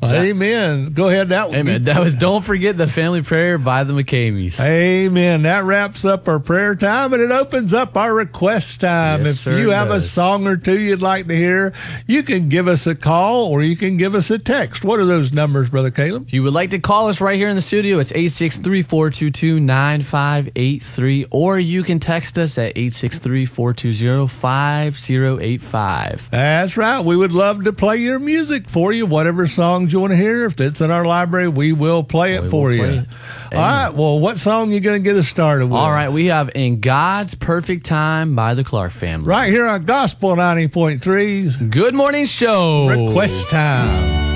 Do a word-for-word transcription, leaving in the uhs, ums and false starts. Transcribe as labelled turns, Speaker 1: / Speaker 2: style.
Speaker 1: Amen. Go ahead. That
Speaker 2: Amen. That was Don't Forget the Family Prayer by the McCameys.
Speaker 1: Amen. That wraps up our prayer time, and it opens up our request time.
Speaker 2: Yes,
Speaker 1: if
Speaker 2: sir,
Speaker 1: you
Speaker 2: it
Speaker 1: have
Speaker 2: does.
Speaker 1: a song or two you'd like to hear, you can give us a call or you can give us a text. What are those numbers, Brother Caleb?
Speaker 2: If you would like to call us right here in the studio, it's eight six three, four two two, nine five eight three, or you can text us at eight six three, four two zero, five zero eight five.
Speaker 1: That's right. We would love to play your music for you, whatever songs you want to hear. If it's in our library, we will play it
Speaker 2: We
Speaker 1: for
Speaker 2: will
Speaker 1: you.
Speaker 2: play it.
Speaker 1: All right. Well, what song you going to get us started with?
Speaker 2: All right, we have In God's Perfect Time by the Clark Family.
Speaker 1: Right here on Gospel ninety point three's
Speaker 2: Good Morning Show.
Speaker 1: Request Time.